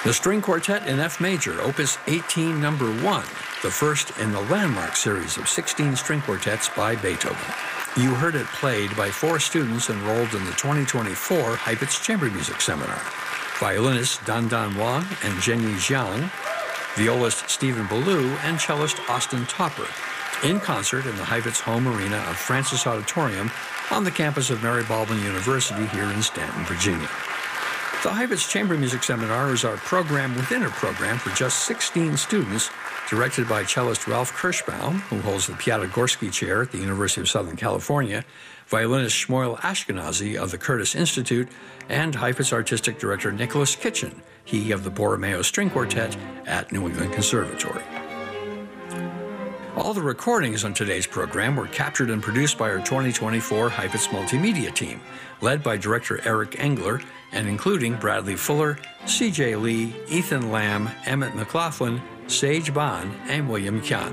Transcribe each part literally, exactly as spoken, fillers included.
The String Quartet in F Major, Opus eighteen, Number one, the first in the landmark series of sixteen string quartets by Beethoven. You heard it played by four students enrolled in the twenty twenty-four Heifetz Chamber Music Seminar. Violinists Dan Dan Wang and Jenny Jiang, violist Stephen Ballou, and cellist Austin Topper, in concert in the Heifetz home arena of Francis Auditorium on the campus of Mary Baldwin University here in Stanton, Virginia. The Heifetz Chamber Music Seminar is our program within a program for just sixteen students, directed by cellist Ralph Kirschbaum, who holds the Piatigorsky Chair at the University of Southern California, violinist Shmuel Ashkenazi of the Curtis Institute, and Heifetz Artistic Director Nicholas Kitchen, he of the Borromeo String Quartet at New England Conservatory. All the recordings on today's program were captured and produced by our twenty twenty-four Heifetz Multimedia team, led by director Eric Engler, and including Bradley Fuller, C J Lee, Ethan Lamb, Emmett McLaughlin, Sage Bond, and William Kyan.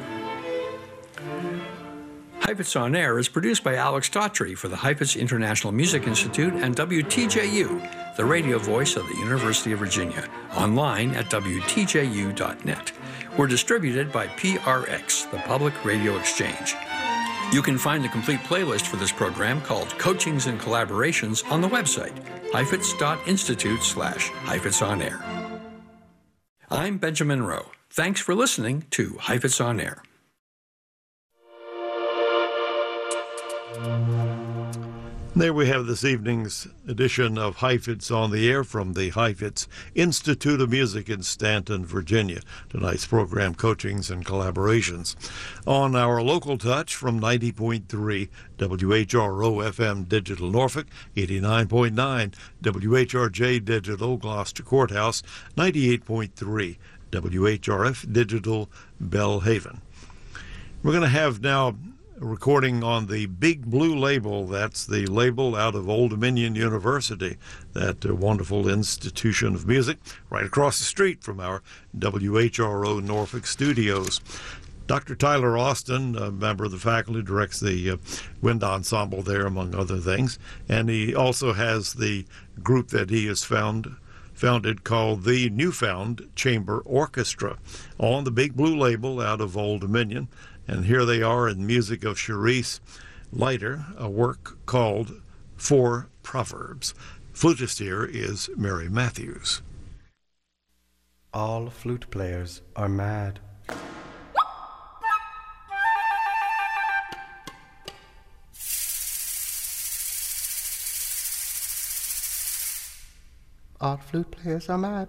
Heifetz On Air is produced by Alex Daughtry for the Heifetz International Music Institute and W T J U, the radio voice of the University of Virginia, online at W T J U dot net. We're distributed by P R X, the Public Radio Exchange. You can find the complete playlist for this program called Coachings and Collaborations on the website, heifetz dot institute slash Heifetz On Air. I'm Benjamin Rowe. Thanks for listening to Heifetz On Air. There we have this evening's edition of Heifetz on the Air from the Heifetz Institute of Music in Stanton, Virginia. Tonight's program, Coachings and Collaborations. On our local touch from ninety point three W H R O F M Digital Norfolk, eighty-nine point nine W H R J Digital Gloucester Courthouse, ninety-eight point three W H R F Digital Bellhaven. We're going to have now a recording on the Big Blue label. That's the label out of Old Dominion University, that uh, wonderful institution of music right across the street from our W H R O Norfolk studios. Doctor Tyler Austin, a member of the faculty, directs the uh, wind ensemble there, among other things, and he also has the group that he has found founded called the Newfound Chamber Orchestra on the Big Blue label out of Old Dominion. And here they are in music of Cherise Leiter, a work called Four Proverbs. Flutist here is Mary Matthews. All flute players are mad. All flute players are mad.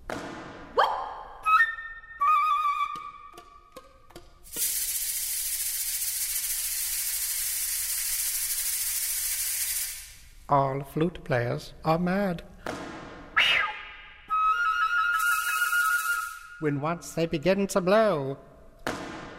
All flute players are mad. When once they begin to blow,